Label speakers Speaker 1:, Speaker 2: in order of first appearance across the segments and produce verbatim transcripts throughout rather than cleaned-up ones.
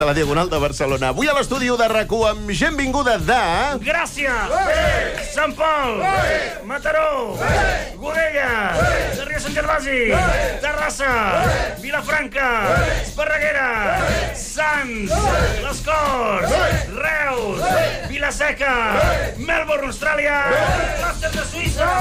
Speaker 1: a la Diagonal de Barcelona. Avui a l'estudi de RAC u amb gent vinguda de...
Speaker 2: Gràcia, sí. Sant Pol, sí. Mataró, sí. Godella, sí. Sarrià Sant Gervasi, sí. Terrassa, sí. Vilafranca, sí. Esparreguera, sí. Sants, sí. Les Corts, sí. Reus, sí. Vilaseca, sí. Melbourne, Austràlia, sí. Màster de Suïssa.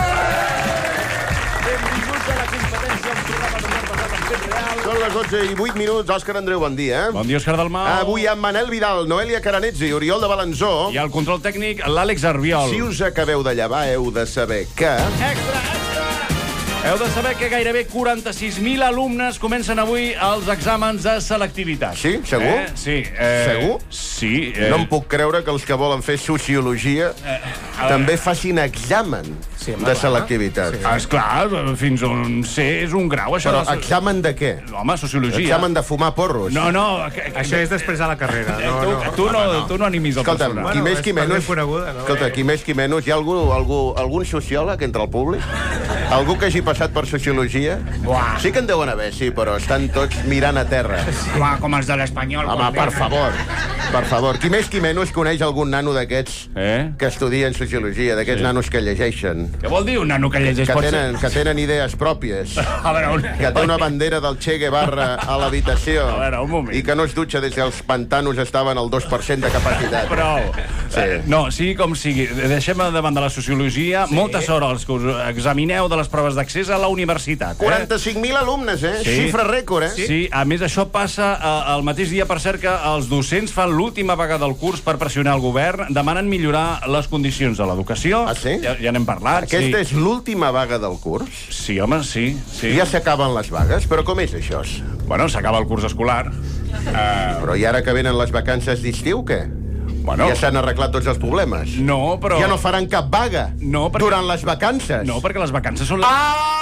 Speaker 2: Benvinguts a la competència amb programa de Marc Basat en temps real.
Speaker 1: Són les dotze i vuit minuts. Òscar Andreu, bon dia.
Speaker 3: Bon dia, Òscar Dalmau.
Speaker 1: Avui amb Manel Vidal, Noelia Caranetzi, Oriol de Balanzó.
Speaker 3: I al control tècnic, l'Àlex Arbiol.
Speaker 1: Si us acabeu de llevar, heu de saber que...
Speaker 3: Extra, extra! Heu de saber que gairebé quaranta-sis mil alumnes comencen avui els exàmens de selectivitat.
Speaker 1: Sí? Segur?
Speaker 3: Eh? Sí. Eh,
Speaker 1: Segur?
Speaker 3: Sí. Eh...
Speaker 1: No em puc creure que els que volen fer sociologia eh, també facin examen sí, de selectivitat.
Speaker 3: Sí. Esclar, fins on sé és un grau, això.
Speaker 1: Però
Speaker 3: de...
Speaker 1: examen de què?
Speaker 3: Home, sociologia.
Speaker 1: Examen de fumar porros.
Speaker 3: No, no. Que,
Speaker 4: que... Això és després de la carrera. No,
Speaker 3: tu,
Speaker 4: no.
Speaker 3: Tu, no, no. tu no animis el
Speaker 1: Escolta'm,
Speaker 3: personal.
Speaker 1: qui
Speaker 4: bueno,
Speaker 1: més qui menys...
Speaker 4: Coneguda, no?
Speaker 1: Escolta, qui més qui menys... Hi ha algú, algú, algun sociòleg entre el públic? Algú que hagi passat per sociologia?
Speaker 3: Buah.
Speaker 1: Sí que en deuen haver, sí, però estan tots mirant a terra.
Speaker 3: Buah, com els de l'Espanyol.
Speaker 1: Home, per favor, per favor. Qui més qui menys coneix algun nano d'aquests
Speaker 3: eh?
Speaker 1: que estudien sociologia, d'aquests sí. nanos que llegeixen?
Speaker 3: Què vol dir un nano que llegeix?
Speaker 1: Que tenen, que tenen idees pròpies.
Speaker 3: A veure, un...
Speaker 1: Que té una bandera del Che Guevara a l'habitació.
Speaker 3: A veure, un moment.
Speaker 1: I que no es dutxa des que els pantanos estaven al dos per cent de capacitat.
Speaker 3: Prou.
Speaker 1: Sí.
Speaker 3: No, sigui com sigui. Deixem de banda la sociologia. Sí. Molta sort als que us examineu de les proves d'accés a la universitat. Eh?
Speaker 1: quaranta-cinc mil alumnes, eh?
Speaker 3: Sí.
Speaker 1: Xifra rècord, eh?
Speaker 3: Sí. sí, a més això passa eh, el mateix dia, per cert, que els docents fan l'última vaga del curs per pressionar el govern, demanen millorar les condicions de l'educació.
Speaker 1: Ah, sí?
Speaker 3: Ja, ja n'hem parlat.
Speaker 1: Aquesta
Speaker 3: sí.
Speaker 1: és l'última vaga del curs?
Speaker 3: Sí, home, sí. sí.
Speaker 1: Ja s'acaben les vagues? Però com és això?
Speaker 3: Bueno, s'acaba el curs escolar. Uh...
Speaker 1: Però i ara que venen les vacances d'estiu, què?
Speaker 3: Bueno,
Speaker 1: ja s'han arreglat tots els problemes.
Speaker 3: No, però...
Speaker 1: Ja no faran cap vaga
Speaker 3: no, perquè...
Speaker 1: durant les vacances.
Speaker 3: No, perquè les vacances són... Les...
Speaker 1: Ah!